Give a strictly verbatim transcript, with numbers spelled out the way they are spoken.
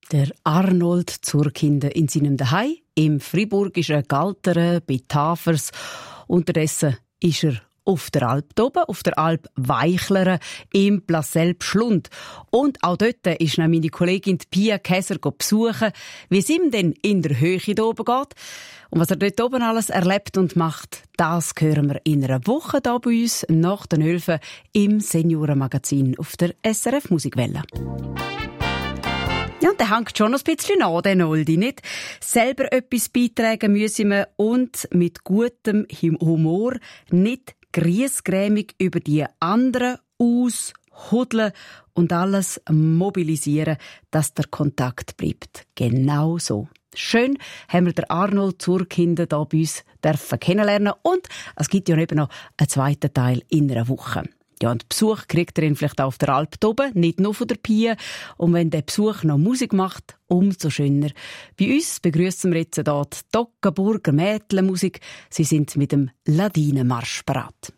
Der Arnold Zurkinder in seinem Zuhause im friburgischen Galteren bei Tafers. Unterdessen ist er auf der Alp oben, auf der Alp Weichleren im Plasselb-Schlund. Und auch dort ist noch meine Kollegin Pia Käser besuchen, wie es ihm denn in der Höhe da oben geht. Und was er dort oben alles erlebt und macht, das hören wir in einer Woche hier bei uns nach den Hülfen im Seniorenmagazin auf der S R F Musikwelle. Ja, und der hängt schon noch ein bisschen an, der Noldi, nicht? Selber etwas beitragen müssen wir und mit gutem Humor, nicht griesgrämig über die anderen aushudeln und alles mobilisieren, dass der Kontakt bleibt. Genau so. Schön haben wir den Arnold Zurkinder hier bei uns dürfen kennenlernen und es gibt ja eben noch einen zweiten Teil in einer Woche. Ja, und Besuch kriegt er ihn vielleicht auch auf der Alp oben, nicht nur von der Pia. Und wenn der Besuch noch Musik macht, umso schöner. Bei uns begrüßen wir jetzt hier die Toggenburger Mädchenmusik. Sie sind mit dem Ladinenmarsch bereit.